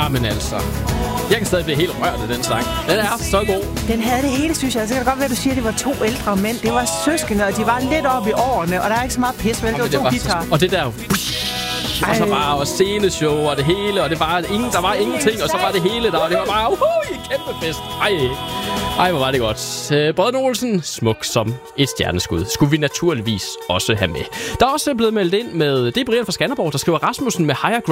Men altså, jeg kan stadig blive helt rørt af den sang. Den er så god. Den havde det hele, synes jeg. Så kan det godt være, at du siger, at det var 2 ældre mænd. Det var søskende, og de var lidt oppe i årene, og der er ikke så meget pis, vel? Det var 2 guitarer. Og det der... Og så bare og sceneshow og det hele, og det var der var ingenting, og så var det hele der, og det var bare en kæmpe fest. Ej, hvor var det godt. Brødrene Olsen, smuk som et stjerneskud, skulle vi naturligvis også have med. Der er også blevet meldt ind med, det er Brian fra Skanderborg, der skriver Rasmussen med Higher